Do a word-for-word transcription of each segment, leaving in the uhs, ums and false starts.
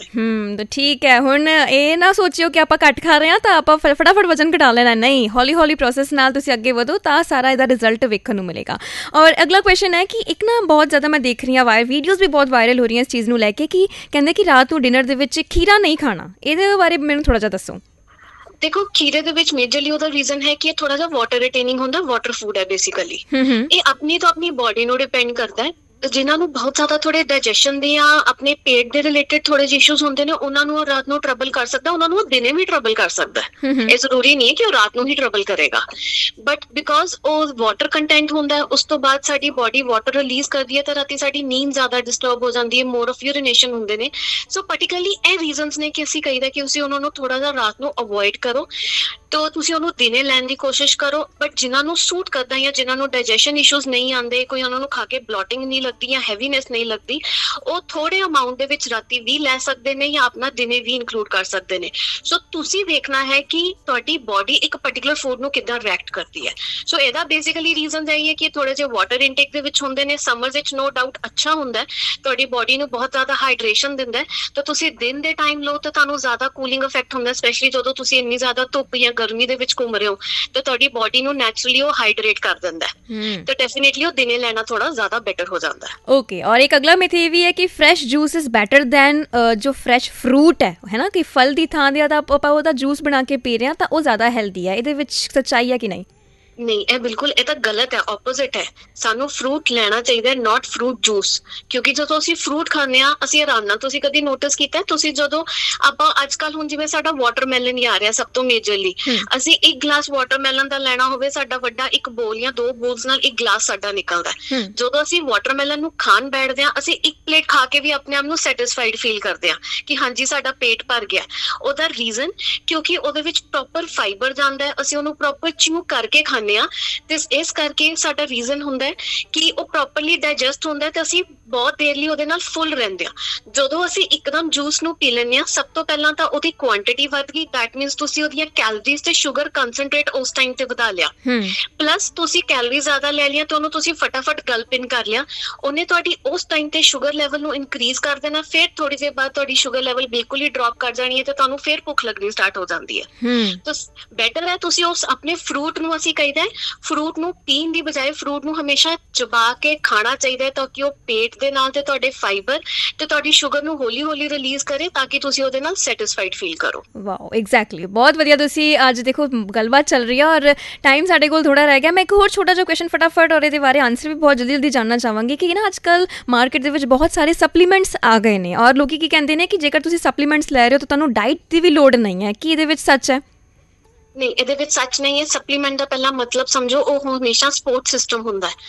ਹੂੰ ਤਾਂ ਠੀਕ ਹੈ। ਹੁਣ ਇਹ ਨਾ ਸੋਚਿਓ ਕਿ ਆਪਾਂ ਘੱਟ ਖਾ ਰਹੇ ਹਾਂ ਤਾਂ ਆਪਾਂ ਫ ਫਟਾਫਟ ਵਜ਼ਨ ਘਟਾ ਲੈਣਾ, ਨਹੀਂ, ਹੌਲੀ ਹੌਲੀ ਪ੍ਰੋਸੈਸ ਨਾਲ ਤੁਸੀਂ ਅੱਗੇ ਵਧੋ ਤਾਂ ਸਾਰਾ ਇਹਦਾ ਰਿਜ਼ਲਟ ਵੇਖਣ ਨੂੰ ਮਿਲੇਗਾ। ਔਰ ਅਗਲਾ ਕੁਐਸਚਨ ਹੈ ਕਿ ਇੱਕ ਨਾ ਬਹੁਤ ਜ਼ਿਆਦਾ ਮੈਂ ਦੇਖ ਰਹੀ ਹਾਂ ਵਾਇਰ ਵੀਡੀਓਜ਼ ਵੀ ਬਹੁਤ ਵਾਇਰਲ ਹੋ ਰਹੀਆਂ ਇਸ ਚੀਜ਼ ਨੂੰ ਲੈ ਕੇ, ਕਿ ਕਹਿੰਦੇ ਕਿ ਰਾਤ ਨੂੰ ਡਿਨਰ ਦੇ ਵਿੱਚ ਖੀਰਾ ਨਹੀਂ ਖਾਣਾ। ਇਹਦੇ ਬਾਰੇ ਮੈਨੂੰ ਥੋੜ੍ਹਾ ਜਿਹਾ ਦੱਸੋ। ਦੇਖੋ, ਖੀਰੇ ਦੇ ਵਿੱਚ ਮੇਜਰਲੀ ਉਹਦਾ ਰੀਜ਼ਨ ਹੈ ਕਿ ਇਹ ਥੋੜਾ ਜਿਹਾ ਵਾਟਰ ਰਿਟੇਨਿੰਗ ਹੁੰਦਾ, ਵਾਟਰ ਫੂਡ ਹੈ ਬੇਸਿਕਲੀ। ਇਹ ਆਪਣੀ ਤੋਂ ਆਪਣੀ ਬੋਡੀ ਨੂੰ ਡਿਪੈਂਡ ਕਰਦਾ ਹੈ। ਜਿਨ੍ਹਾਂ ਨੂੰ ਬਹੁਤ ਜ਼ਿਆਦਾ ਥੋੜੇ ਡਾਈਜੈਸ਼ਨ ਦੇ ਜਾਂ ਆਪਣੇ ਪੇਟ ਦੇ ਰਿਲੇਟਡ ਥੋੜੇ ਜਿਹੇ ਇਸ਼ੂਜ਼ ਹੁੰਦੇ ਨੇ, ਉਹਨਾਂ ਨੂੰ ਉਹ ਰਾਤ ਨੂੰ ਟਰਬਲ ਕਰ ਸਕਦਾ, ਉਹਨਾਂ ਨੂੰ ਉਹ ਦਿਨੇ ਵੀ ਟਰਬਲ ਕਰ ਸਕਦਾ। ਇਹ ਜ਼ਰੂਰੀ ਨਹੀਂ ਹੈ ਕਿ ਉਹ ਰਾਤ ਨੂੰ ਹੀ ਟਰਬਲ ਕਰੇਗਾ, ਬਟ ਬਿਕੋਜ਼ ਉਹ ਵਾਟਰ ਕੰਟੈਂਟ ਹੁੰਦਾ, ਉਸ ਤੋਂ ਬਾਅਦ ਸਾਡੀ ਬੋਡੀ ਵਾਟਰ ਰਿਲੀਜ਼ ਕਰਦੀ ਹੈ ਤਾਂ ਰਾਤੀ ਸਾਡੀ ਨੀਂਦ ਜ਼ਿਆਦਾ ਡਿਸਟਰਬ ਹੋ ਜਾਂਦੀ ਹੈ, ਮੋਰ ਆਫ ਯੂਰੀਨੇਸ਼ਨ ਹੁੰਦੇ ਨੇ। ਸੋ ਪਾਰਟਿਕੂਲਰਲੀ ਇਹ ਰੀਜ਼ਨਸ ਨੇ ਕਿ ਅਸੀਂ ਕਹੀਦਾ ਕਿ ਤੁਸੀਂ ਉਹਨਾਂ ਨੂੰ ਥੋੜਾ ਜਿਹਾ ਰਾਤ ਨੂੰ ਅਵੋਇਡ ਕਰੋ, ਤਾਂ ਤੁਸੀਂ ਉਹਨੂੰ ਦਿਨੇ ਲੈਣ ਦੀ ਕੋਸ਼ਿਸ਼ ਕਰੋ। ਬਟ ਜਿਨ੍ਹਾਂ ਨੂੰ ਸੂਟ ਕਰਦਾ ਜਾਂ ਜਿਨ੍ਹਾਂ ਨੂੰ ਡਾਈਜੈਸ਼ਨ ਇਸ਼ੂਜ਼ ਨਹੀਂ ਆਉਂਦੇ, ਕੋਈ ਉਹਨਾਂ ਨੂੰ ਖਾ ਕੇ ਬਲੋਟਿੰਗ ਨਹੀਂ ਲੱਗਦੀ ਜਾਂ ਹੈਵੀਨੈਸ ਨਹੀਂ ਲੱਗਦੀ, ਉਹ ਥੋੜੇ ਅਮਾਊਂਟ ਦੇ ਵਿੱਚ ਰਾਤੀ ਵੀ ਲੈ ਸਕਦੇ ਨੇ ਜਾਂ ਆਪਣਾ ਦਿਨੇ ਵੀ ਇਨਕਲੂਡ ਕਰ ਸਕਦੇ ਨੇ। ਸੋ ਤੁਸੀਂ ਵੇਖਣਾ ਹੈ ਕਿ ਤੁਹਾਡੀ ਬੋਡੀ ਇੱਕ ਪਾਰਟਿਕੂਲਰ ਫੂਡ ਨੂੰ ਕਿੱਦਾਂ ਰਿਐਕਟ ਕਰਦੀ ਹੈ। ਸੋ ਇਹਦਾ ਬੇਸਿਕਲੀ ਰੀਜ਼ਨ ਇਹ ਹੈ ਕਿ ਥੋੜੇ ਜਿਹੇ ਵਾਟਰ ਇਨਟੇਕ ਦੇ ਵਿੱਚ ਹੁੰਦੇ ਨੇ। ਸਮਰਸ ਵਿੱਚ ਨੋ ਡਾਊਟ ਅੱਛਾ ਹੁੰਦਾ, ਤੁਹਾਡੀ ਬੋਡੀ ਨੂੰ ਬਹੁਤ ਜ਼ਿਆਦਾ ਹਾਈਡਰੇਸ਼ਨ ਦਿੰਦਾ ਹੈ, ਤਾਂ ਤੁਸੀਂ ਦਿਨ ਦੇ ਟਾਈਮ ਲਓ ਤਾਂ ਤੁਹਾਨੂੰ ਜ਼ਿਆਦਾ ਕੂਲਿੰਗ ਇਫੈਕਟ ਹੁੰਦਾ, ਸਪੈਸ਼ਲੀ ਜਦੋਂ ਤੁਸੀਂ ਇੰਨੀ ਜ਼ਿਆਦਾ ਧੁੱਪ ਜਾਂ ਗਰਮੀ ਦੇ ਵਿੱਚ ਘੁੰਮ ਰਹੇ ਹੋ ਤਾਂ ਤੁਹਾਡੀ ਬੋਡੀ ਨੂੰ ਨੈਚੁਰਲੀ ਉਹ ਹਾਈਡਰੇਟ ਕਰ ਦਿੰਦਾ ਹੈ, ਤਾਂ ਡੈਫੀਨੇਟਲੀ ਉਹ ਦਿਨੇ ਲੈਣਾ ਥੋੜਾ ਜ਼ਿਆਦਾ ਬੈਟਰ ਹੋ ਜਾਂਦਾ ਹੈ। ओके, और एक अगला मिथ ये भी है कि fresh juice is batter then जो फ्रैश फ्रूट है है ना, कि फल की थां दे ਆਪਾਂ ਉਹਦਾ ਜੂਸ ਬਣਾ ਕੇ ਪੀ ਰਹੇ ਹਾਂ ਤਾਂ ਉਹ ਜ਼ਿਆਦਾ ਹੈਲਦੀ ਹੈ। ਇਹਦੇ ਵਿੱਚ ਸੱਚਾਈ ਹੈ ਕਿ ਨਹੀਂ? ਨਹੀਂ, ਇਹ ਬਿਲਕੁਲ ਇਹ ਤਾਂ ਗਲਤ ਹੈ, ਆਪੋਜ਼ਿਟ ਹੈ। ਸਾਨੂੰ ਫਰੂਟ ਲੈਣਾ ਚਾਹੀਦਾ, ਨਾਟ ਫਰੂਟ ਜੂਸ, ਕਿਉਂਕਿ ਜਦੋਂ ਅਸੀਂ ਫਰੂਟ ਖਾਂਦੇ ਹਾਂ ਅਸੀਂ ਆਰਾਮ ਨਾਲ, ਤੁਸੀਂ ਕਦੀ ਨੋਟਿਸ ਕੀਤਾ, ਤੁਸੀਂ ਜਦੋਂ ਆਪਾਂ ਅੱਜ ਕੱਲ੍ਹ ਹੁਣ ਜਿਵੇਂ ਸਾਡਾ ਵਾਟਰਮੈਲਨ ਹੀ ਆ ਰਿਹਾ ਸਭ ਤੋਂ ਮੇਜਰਲੀ, ਅਸੀਂ ਇੱਕ ਗਲਾਸ ਵਾਟਰਮੈਲਨ ਦਾ ਲੈਣਾ ਹੋਵੇ, ਸਾਡਾ ਵੱਡਾ ਇੱਕ ਬੋਲ ਜਾਂ ਦੋ ਬੋਲਸ ਨਾਲ ਇੱਕ ਗਲਾਸ ਸਾਡਾ ਨਿਕਲਦਾ। ਜਦੋਂ ਅਸੀਂ ਵਾਟਰਮੈਲਨ ਨੂੰ ਖਾਣ ਬੈਠਦੇ ਹਾਂ, ਅਸੀਂ ਇੱਕ ਪਲੇਟ ਖਾ ਕੇ ਵੀ ਆਪਣੇ ਆਪ ਨੂੰ ਸੈਟਿਸਫਾਈਡ ਫੀਲ ਕਰਦੇ ਹਾਂ ਕਿ ਹਾਂਜੀ ਸਾਡਾ ਪੇਟ ਭਰ ਗਿਆ। ਉਹਦਾ ਰੀਜ਼ਨ ਕਿਉਂਕਿ ਉਹਦੇ ਵਿੱਚ ਪ੍ਰੋਪਰ ਫਾਈਬਰ ਜਾਂਦਾ ਹੈ, ਅਸੀਂ ਉਹਨੂੰ ਪ੍ਰੋਪਰ ਚਿਊ ਕਰਕੇ ਖਾਂਦੇ ਤੇ ਇਸ ਕਰਕੇ ਸਾਡਾ ਰੀਜ਼ਨ ਹੁੰਦਾ ਹੈ ਕਿ ਉਹ ਪ੍ਰੋਪਰਲੀ ਡਾਈਜੈਸਟ ਹੁੰਦਾ ਤੇ ਅਸੀਂ ਬਹੁਤ ਦੇਰ ਲਈ ਉਹਦੇ ਨਾਲ ਫੁੱਲ ਰਹਿੰਦੇ ਹਾਂ। ਜਦੋਂ ਅਸੀਂ ਇੱਕਦਮ ਜੂਸ ਨੂੰ ਪੀ ਲੈਂਦੇ ਹਾਂ, ਸਭ ਤੋਂ ਪਹਿਲਾਂ ਤਾਂ ਉਹਦੀ ਕੁਆਂਟਿਟੀ ਵੱਧ ਗਈ, ਦੈਟ ਮੀਨਸ ਤੁਸੀਂ ਉਹਦੀਆਂ ਕੈਲੋਰੀਜ਼ ਤੇ ਸ਼ੂਗਰ ਕੰਸਨਟ੍ਰੇਟ ਉਸ ਟਾਈਮ ਤੇ ਵਧਾ ਲਿਆ, ਪਲੱਸ ਤੁਸੀਂ ਕੈਲੋਰੀ ਜ਼ਿਆਦਾ ਲੈ ਲਿਆ ਤੇ ਉਹਨੂੰ ਤੁਸੀਂ ਫਟਾਫਟ ਗਲਪ ਇਨ ਕਰ ਲਿਆ, ਉਹਨੇ ਤੁਹਾਡੀ ਉਸ ਟਾਈਮ ਤੇ ਸ਼ੂਗਰ ਲੈਵਲ ਨੂੰ ਇਨਕਰੀਜ਼ ਕਰ ਦੇਣਾ। ਫਿਰ ਥੋੜੀ ਦੇਰ ਬਾਅਦ ਤੁਹਾਡੀ ਸ਼ੂਗਰ ਲੈਵਲ ਬਿਲਕੁਲ ਹੀ ਡ੍ਰੌਪ ਕਰ ਜਾਣੀ ਹੈ ਤੇ ਤੁਹਾਨੂੰ ਫਿਰ ਭੁੱਖ ਲੱਗਣੀ ਸਟਾਰਟ ਹੋ ਜਾਂਦੀ ਹੈ। ਤਾਂ ਬੈਟਰ ਹੈ ਤੁਸੀਂ ਉਸ ਆਪਣੇ ਫਰੂਟ ਨੂੰ, ਅਸੀਂ ਕਹੀਦਾ ਫਰੂਟ ਨੂੰ ਪੀਣ ਦੀ ਬਜਾਏ ਫਰੂਟ ਨੂੰ ਹਮੇਸ਼ਾ ਚਬਾ ਕੇ ਖਾਣਾ ਚਾਹੀਦਾ ਹੈ ਤਾਂ ਕਿ ਉਹ ਪੇਟ ਦੇ ਨਾਲ ਤੇ ਤੁਹਾਡੇ ਫਾਈਬਰ ਤੇ ਤੁਹਾਡੀ ਸ਼ੂਗਰ ਨੂੰ ਹੌਲੀ ਹੌਲੀ ਰਿਲੀਜ਼ ਕਰੇ ਤਾਂ ਕਿ ਤੁਸੀਂ ਉਹਦੇ ਨਾਲ ਸੈਟਿਸਫਾਈਡ ਫੀਲ ਕਰੋ। ਵਾਓ, ਐਗਜ਼ੈਕਟਲੀ, ਬਹੁਤ ਵਧੀਆ। ਤੁਸੀਂ ਅੱਜ ਦੇਖੋ ਗੱਲਬਾਤ ਚੱਲ ਰਹੀ ਹੈ ਔਰ ਟਾਈਮ ਸਾਡੇ ਕੋਲ ਥੋੜਾ ਰਹਿ ਗਿਆ। ਮੈਂ ਇੱਕ ਹੋਰ ਛੋਟਾ ਜਿਹਾ ਕੁਐਸਚਨ ਫਟਾਫਟ ਔਰ ਇਹਦੇ ਬਾਰੇ ਆਨਸਰ ਵੀ ਬਹੁਤ ਜਲਦੀ ਜਲਦੀ ਜਾਣਨਾ ਚਾਹਾਂਗੀ ਕਿ ਨਾ ਅੱਜ ਕੱਲ੍ਹ ਮਾਰਕੀਟ ਦੇ ਵਿੱਚ ਬਹੁਤ ਸਾਰੇ ਸਪਲੀਮੈਂਟਸ ਆ ਗਏ ਨੇ ਔਰ ਲੋਕੀ ਕੀ ਕਹਿੰਦੇ ਨੇ ਕਿ ਜੇਕਰ ਤੁਸੀਂ ਸਪਲੀਮੈਂਟਸ ਲੈ ਰਹੇ ਹੋ ਤਾਂ ਤੁਹਾਨੂੰ ਡਾਈਟ ਦੀ ਵੀ ਲੋੜ ਨਹੀਂ ਹੈ, ਕੀ ਇਹਦੇ ਵਿੱਚ ਸੱਚ ਹੈ? ਨਹੀਂ, ਇਹਦੇ ਵਿੱਚ ਸੱਚ ਨਹੀਂ ਹੈ। ਸਪਲੀਮੈਂਟ ਦਾ ਪਹਿਲਾਂ ਮਤਲਬ ਸਮਝੋ, ਉਹ ਹਮੇਸ਼ਾ ਸਪੋਰਟ ਸਿਸਟਮ ਹੁੰਦਾ ਹੈ।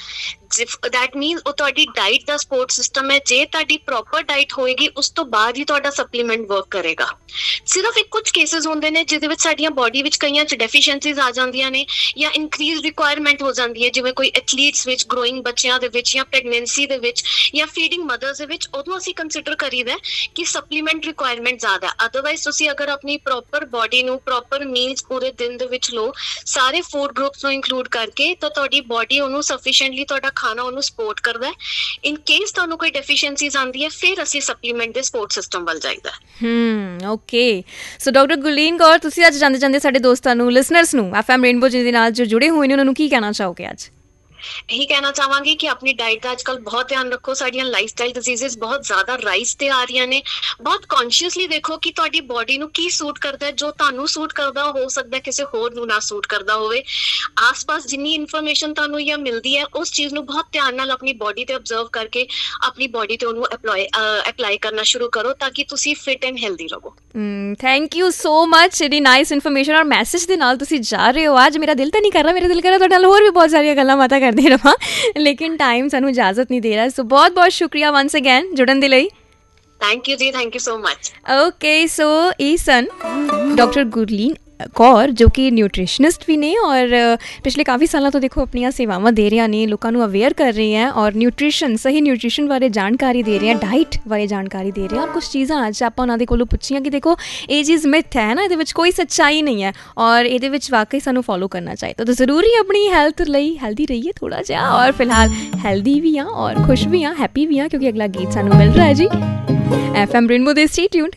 ਦੈਟ ਮੀਨਸ ਉਹ ਤੁਹਾਡੀ ਡਾਈਟ ਦਾ ਸਪੋਰਟ ਸਿਸਟਮ ਹੈ। ਜੇ ਤੁਹਾਡੀ ਪ੍ਰੋਪਰ ਡਾਈਟ ਹੋਏਗੀ ਉਸ ਤੋਂ ਬਾਅਦ ਹੀ ਤੁਹਾਡਾ ਸਪਲੀਮੈਂਟ ਵਰਕ ਕਰੇਗਾ। ਸਿਰਫ ਇੱਕ ਕੁਝ ਕੇਸਿਸ ਹੁੰਦੇ ਨੇ ਜਿਹਦੇ ਵਿੱਚ ਸਾਡੀਆਂ ਬੋਡੀ ਵਿੱਚ ਕਈਆਂ 'ਚ ਡੈਫੀਸ਼ੀਐਂਸੀਜ਼ ਆ ਜਾਂਦੀਆਂ ਨੇ ਜਾਂ ਇਨਕਰੀਜ਼ ਰਿਕੁਆਇਰਮੈਂਟ ਹੋ ਜਾਂਦੀ ਹੈ, ਜਿਵੇਂ ਕੋਈ ਐਥਲੀਟਸ ਵਿੱਚ, ਗਰੋਇੰਗ ਬੱਚਿਆਂ ਦੇ ਵਿੱਚ ਜਾਂ ਪ੍ਰੈਗਨੈਂਸੀ ਦੇ ਵਿੱਚ ਜਾਂ ਫੀਡਿੰਗ ਮਦਰਸ ਦੇ ਵਿੱਚ, ਉਦੋਂ ਅਸੀਂ ਕੰਸੀਡਰ ਕਰੀਦਾ ਕਿ ਸਪਲੀਮੈਂਟ ਰਿਕੁਆਇਰਮੈਂਟ ਜ਼ਿਆਦਾ। ਅਦਰਵਾਈਜ਼ ਤੁਸੀਂ ਅਗਰ ਆਪਣੀ ਪ੍ਰੋਪਰ ਬੋਡੀ ਨੂੰ ਪ੍ਰੋਪਰ ਮੀਲਸ ਪੂਰੇ ਦਿਨ ਦੇ ਵਿੱਚ ਲਓ, ਸਾਰੇ ਫੂਡ ਗਰੁੱਪਸ ਨੂੰ ਇਨਕਲੂਡ ਕਰਕੇ, ਤਾਂ ਤੁਹਾਡੀ ਬੋਡੀ ਉਹਨੂੰ ਸਫੀਸ਼ੀਐਂਟਲੀ ਤੁਹਾਡਾ ਖਾਣਾ ਉਹਨੂੰ ਸਪੋਰਟ ਕਰਦਾ ਹੈ। ਇਨ ਕੇਸ ਤੁਹਾਨੂੰ ਕੋਈ ਡੈਫੀਸ਼ੀਐਂਸੀਜ਼ ਆਉਂਦੀ ਹੈ ਫਿਰ ਅਸੀਂ ਸਪਲੀਮੈਂਟ ਦੇ ਸਪੋਰਟ ਸਿਸਟਮ ਵੱਲ ਜਾਈਦਾ। ਹਮ okay, so doctor Gurleen Kaur, ਤੁਸੀਂ ਅੱਜ ਜਾਂਦੇ ਜਾਂਦੇ ਸਾਡੇ ਦੋਸਤਾਂ ਨੂੰ, ਲਿਸਨਰਸ ਨੂੰ, ਐਫ ਐਮ ਰੇਨਬੋ ਜੀ ਦੇ ਨਾਲ ਜੋ ਜੁੜੇ ਹੋਏ ਨੇ, ਉਹਨਾਂ ਨੂੰ ਕੀ ਕਹਿਣਾ ਚਾਹੋਗੇ ਅੱਜ? ਇਹੀ ਕਹਿਣਾ ਚਾਹਾਂਗੀ ਕਿ ਆਪਣੀ ਡਾਈਟ ਦਾ ਅੱਜ ਕੱਲ੍ਹ ਬਹੁਤ ਧਿਆਨ ਰੱਖੋ। ਸਾਡੀਆਂ ਲਾਈਫ ਸਟਾਈਲ ਡਿਜ਼ੀਜ਼ਸ ਬਹੁਤ ਜ਼ਿਆਦਾ ਰਾਈਜ਼ ਤੇ ਆ ਰਹੀਆਂ ਨੇ। ਬਹੁਤ ਕੌਨਸ਼ੀਅਸਲੀ ਦੇਖੋ ਕਿ ਤੁਹਾਡੀ ਬੋਡੀ ਨੂੰ ਕੀ ਸੂਟ ਕਰਦਾ ਹੈ। ਜੋ ਤੁਹਾਨੂੰ ਸੂਟ ਕਰਦਾ ਹੋ ਸਕਦਾ ਕਿਸੇ ਹੋਰ ਨੂੰ ਨਾ ਸੂਟ ਕਰਦਾ ਹੋਵੇ। ਆਸ-ਪਾਸ ਜਿੰਨੀ ਇਨਫੋਰਮੇਸ਼ਨ ਤੁਹਾਨੂੰ ਜਾਂ ਮਿਲਦੀ ਹੈ, ਉਸ ਚੀਜ਼ ਨੂੰ ਬਹੁਤ ਧਿਆਨ ਨਾਲ ਆਪਣੀ ਬੋਡੀ ਤੇ ਅਬਜ਼ਰਵ ਕਰਕੇ ਆਪਣੀ ਬੋਡੀ ਤੇ ਉਹਨੂੰ ਅਪਲਾਈ ਅਪਲਾਈ ਕਰਨਾ ਸ਼ੁਰੂ ਕਰੋ ਤਾਂ ਕਿ ਤੁਸੀਂ ਫਿਟ ਐਂਡ ਹੈਲਦੀ ਰਹੋ। ਥੈਂਕ ਯੂ ਸੋ ਮਚ, ਇਹਦੀ ਨਾਈਸ ਇਨਫੋਰਮੇਸ਼ਨ ਔਰ ਮੈਸੇਜ ਦੇ ਨਾਲ ਤੁਸੀਂ ਜਾ ਰਹੇ ਹੋ ਅੱਜ। ਮੇਰਾ ਦਿਲ ਤਾਂ ਨਹੀਂ ਕਰ ਰਿਹਾ, ਮੇਰਾ ਦਿਲ ਕਰ ਰਿਹਾ ਤੁਹਾਡੇ ਨਾਲ ਹੋਰ ਵੀ ਬਹੁਤ ਸਾਰੀਆਂ ਗੱਲਾਂ ਬਾਤਾਂ ਕਰਦੇ ਰਹਾਂ, ਲੇਕਿਨ ਟਾਈਮ ਸਾਨੂੰ ਇਜਾਜ਼ਤ ਨਹੀਂ ਦੇ ਰਿਹਾ। ਸੋ ਬਹੁਤ ਬਹੁਤ ਸ਼ੁਕਰੀਆ ਵੰਸ ਅਗੇਨ ਜੁੜਨ ਦੇ ਲਈ। ਥੈਂਕ ਯੂ ਜੀ, thank you so much. Okay, ਸੋ ਇਹ ਸਨ ਡਾਕਟਰ ਗੁਰਲੀਨ ਕੌਰ ਜੋ ਕਿ ਨਿਊਟ੍ਰੀਸ਼ਨਿਸਟ ਵੀ ਨੇ ਔਰ ਪਿਛਲੇ ਕਾਫੀ ਸਾਲਾਂ ਤੋਂ ਦੇਖੋ ਆਪਣੀਆਂ ਸੇਵਾਵਾਂ ਦੇ ਰਹੀਆਂ ਨੇ, ਲੋਕਾਂ ਨੂੰ ਅਵੇਅਰ ਕਰ ਰਹੀ ਹੈ ਔਰ ਨਿਊਟ੍ਰੀਸ਼ਨ, ਸਹੀ ਨਿਊਟ੍ਰੀਸ਼ਨ ਬਾਰੇ ਜਾਣਕਾਰੀ ਦੇ ਰਹੇ ਹੈ, ਡਾਈਟ ਬਾਰੇ ਜਾਣਕਾਰੀ ਦੇ ਰਹੇ ਹੈ। ਔਰ ਕੁਛ ਚੀਜ਼ਾਂ ਅੱਜ ਆਪਾਂ ਉਹਨਾਂ ਦੇ ਕੋਲੋਂ ਪੁੱਛੀਆਂ ਕਿ ਦੇਖੋ ਇਹ ਚੀਜ਼ ਮਿਥ ਹੈ ਨਾ, ਇਹਦੇ ਵਿੱਚ ਕੋਈ ਸੱਚਾਈ ਨਹੀਂ ਹੈ ਔਰ ਇਹਦੇ ਵਿੱਚ ਵਾਕਈ ਸਾਨੂੰ ਫੋਲੋ ਕਰਨਾ ਚਾਹੀਦਾ। ਤਾਂ ਜ਼ਰੂਰੀ ਆਪਣੀ ਹੈਲਥ ਲਈ ਹੈਲਦੀ ਰਹੀਏ ਥੋੜ੍ਹਾ ਜਿਹਾ ਔਰ ਫਿਲਹਾਲ ਹੈਲਦੀ ਵੀ ਹਾਂ ਔਰ ਖੁਸ਼ ਵੀ ਹਾਂ, ਹੈਪੀ ਵੀ ਹਾਂ, ਕਿਉਂਕਿ ਅਗਲਾ ਗੀਤ ਸਾਨੂੰ ਮਿਲ ਰਿਹਾ ਹੈ ਜੀ ਐਫ ਐਮ ਰੇਨਬੋ ਦੇ। Stay tuned.